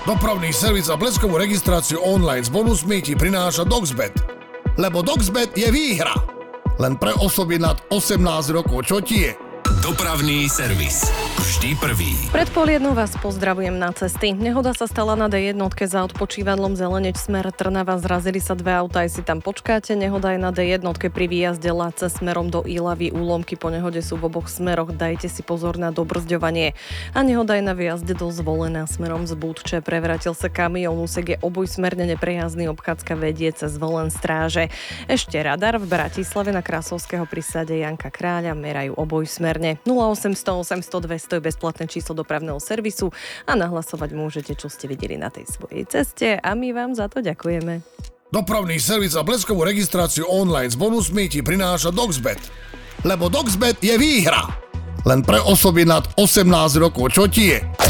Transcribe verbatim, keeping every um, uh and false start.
Dopravný servis a bleskovú registráciu online s bonusmi ti prináša Doxbet. Lebo Doxbet je výhra. Len pre osoby nad osemnásť rokov. Čo ti je? Dopravný servis. Vždy prvý. Pred pol jednou vás pozdravujem na cesty. Nehoda sa stala na dé jedna za odpočívadlom Zeleneč smer Trnava. Zrazili sa dve autá, aj si tam počkáte. Nehoda je na dé jedna pri výjazde Lace smerom do Ilavy. Úlomky po nehode sú v oboch smeroch. Dajte si pozor na dobrzďovanie. A nehoda je na výjazde do Zvolená smerom z Budče. Prevrátil sa kamión, úsek je obojsmerne neprejazdný, obchádzka vedie cez Volen Stráže. Ešte radar v Bratislave na Krasovského prísade Janka Kráľa merajú obojsmerne. nula osemsto osemsto dvesto je bezplatné číslo dopravného servisu a nahlasovať môžete, čo ste videli na tej svojej ceste a my vám za to ďakujeme. Dopravný servis a bleskovú registráciu online s bonusmi ti prináša Doxbet. Lebo Doxbet je výhra. Len pre osoby nad osemnásť rokov. Čo ti je?